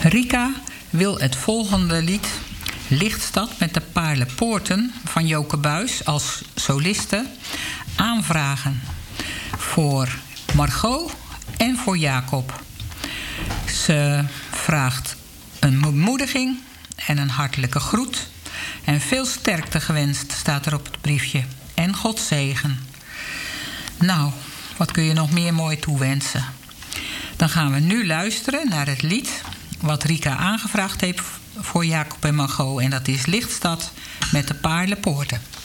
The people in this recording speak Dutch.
Rika wil het volgende lied, Lichtstad met de Paarlenpoorten van Joke Buys als soliste, aanvragen voor Margot en voor Jacob. Ze vraagt een bemoediging en een hartelijke groet. En veel sterkte gewenst staat er op het briefje. En God zegen. Nou, wat kun je nog meer mooi toewensen? Dan gaan we nu luisteren naar het lied wat Rika aangevraagd heeft voor Jacob en Margot. En dat is Lichtstad met de Paarlenpoorten.